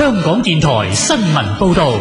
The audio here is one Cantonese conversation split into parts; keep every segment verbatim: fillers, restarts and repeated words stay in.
香港電台新聞報道。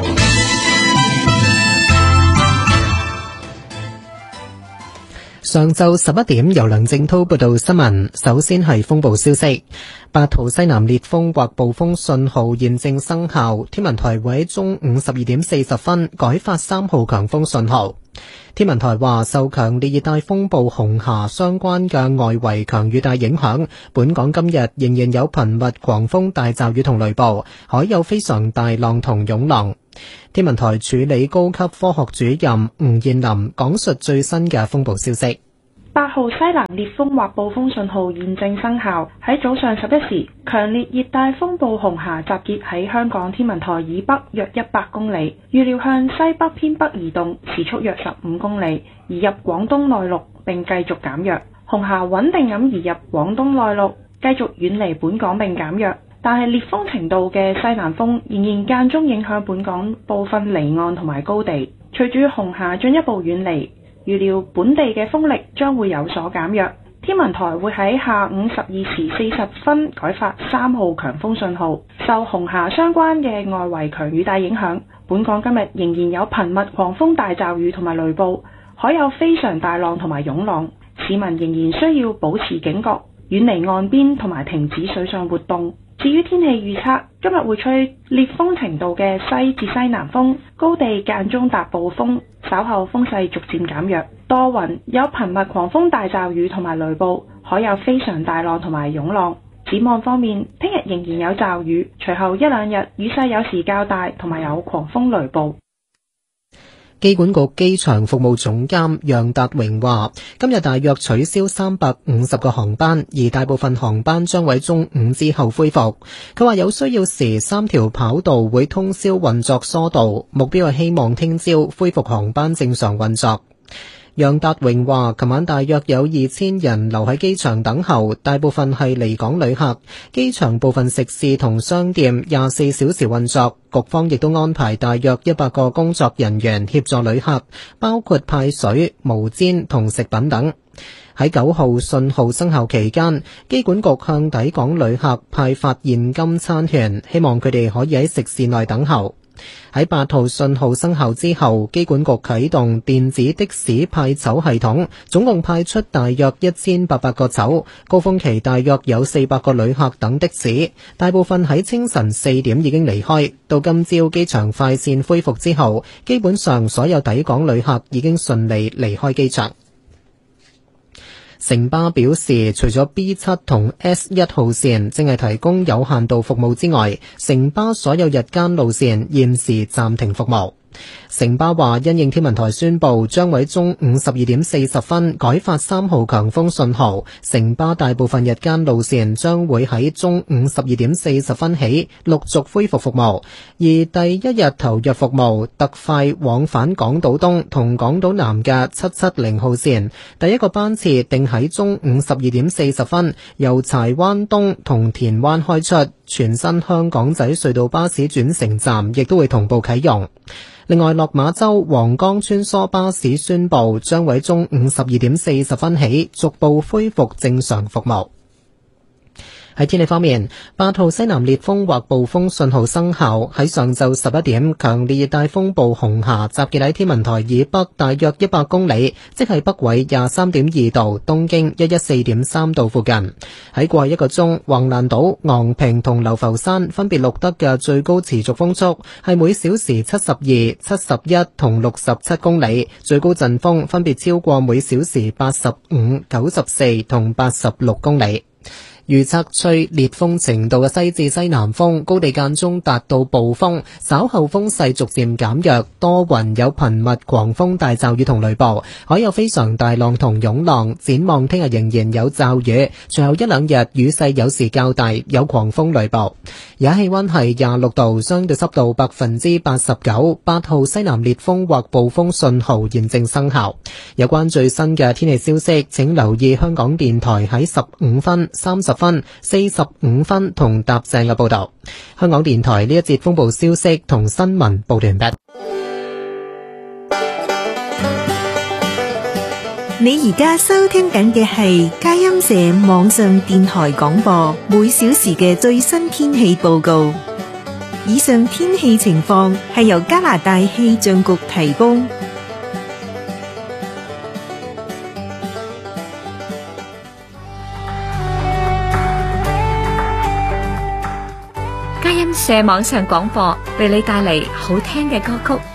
上晝十一點，由梁正濤報道新聞。首先係風暴消息，八號西南烈風或暴風信號現正生效，天文台會喺中午十二點四十分改發三號強風信號。天文台話，受強烈熱帶風暴紅霞相關嘅外圍強雨帶影響，本港今日仍然有頻密狂風大驟雨同雷暴，海有非常大浪同湧浪。天文台助理高級科學主任吳燕林講述最新嘅風暴消息。 八號西南烈風或暴風信號現正生效。喺早上十一時，強烈熱帶風暴紅霞集結喺香港天文台以北約一百公里，預料向西北偏北移動，時速約十五公里，移入廣東內陸並繼續減弱。紅霞穩定咁移入廣東內陸，繼續遠離本港並減弱。但係烈風程度嘅西南風仍然間中影響本港部分離岸同埋高地。隨住紅霞進一步遠離，預料本地嘅風力將會有所減弱。天文台會喺下午十二時四十分改發三號強風信號。受紅霞相關嘅外圍強雨帶影響，本港今日仍然有頻密狂風大驟雨同埋雷暴，海有非常大浪同埋湧浪，市民仍然需要保持警覺，遠離岸邊同埋停止水上活動。至於天氣預測，今日會吹烈風程度嘅西至西南風，高地間中達暴風，稍後風勢逐漸減弱，多雲，有頻密狂風大驟雨同埋雷暴，海有非常大浪同埋湧浪。展望方面，聽日仍然有驟雨，隨後一兩日雨勢有時較大，同埋有狂風雷暴。 機管局機場服務總監楊達榮話，今日大約取消三百五十個航班，而大部分航班將喺中午之後恢復。佢話有需要時，三條跑道會通宵運作疏導，目標係希望聽朝恢復航班正常運作。楊達榮話，琴晚大約有二千人留喺機場等候，大部分係離港旅客。機場部分食肆同商店廿四小時運作，局方亦都安排大約一百個工作人員協助旅客，包括派水、毛氈同食品等。喺九號信號生效期間，機管局向抵港旅客派發現金餐券，希望佢哋可以喺食肆內等候。喺八號信號生效之後，機管局啟動電子的士派籌系統，總共派出大約一千八百個籌，高峰期大約有四百個旅客等的士，大部分喺清晨四點已經離開。到今朝機場快線恢復之後，基本上所有抵港旅客已經順利離開機場。城巴表示，除咗 B 七 同 S 一 號線正係提供有限度服務之外，城巴所有日間路線現時暫停服務。城巴話，因應天文台宣布將喺中午十二點四十分改發三號強風信號，城巴大部分日間路線將會喺中午十二點四十分起陸續恢復服務，而第一日投入服務特快往返港島東同港島南嘅七七零號線，第一個班次定喺中午十二點四十分由柴灣東同田灣開出，全新香港仔隧道巴士轉乘站亦都會同步啟用。另外，落馬洲皇崗穿梭巴士宣布將喺中午十二點四十分起逐步恢復正常服務。喺天氣方面，八號西南烈風或暴風信號生效。喺上晝十一點，強烈熱帶風暴紅霞集結喺天文台以北大約一百公里，即係北緯廿三點二度、東經一一四點三度附近。喺過去一個鐘，橫瀾島、昂坪同流浮山分別錄得嘅最高持續風速係每小時七十二、七十一同六十七公里，最高陣風分別超過每小時八十五、九十四同八十六公里。預測吹烈風程度嘅西至西南風，高地間中達到暴風，稍後風勢逐漸減弱，多雲有頻密狂風大驟雨同雷暴，海有非常大浪同湧浪。展望聽日仍然有驟雨，隨後一兩日雨勢有時較大，有狂風雷暴。而家氣溫係廿六度，相對濕度百分之八十九，八號西南烈風或暴風信號現正生效。有關最新嘅天氣消息，請留意香港電台喺十五分、三十分、四十五分同搭正嘅報道。香港電台呢一節風暴消息同新聞報完畢。 你而家收聽緊嘅係佳音社網上電台廣播，每小時嘅最新天氣報告。 以上天氣情況係由加拿大氣象局提供。 佳音社網上廣播為你帶嚟好聽嘅歌曲。